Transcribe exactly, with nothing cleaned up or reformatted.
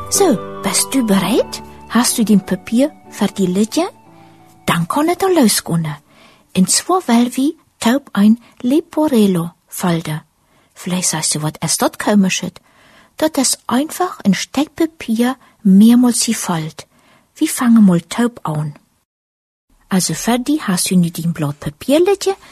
So, bist du bereit? Hast du den Papier für die Lidje? Dan kan het al loskomen. En zwar will wir taub ein Leporello falten. Vielleicht sagst du, was ist das komisches? Das ist einfach ein Stück Papier mehrmals gefaltet. Wir fangen mal taub an. Also für die hast du nu den Blatt Papier Lidje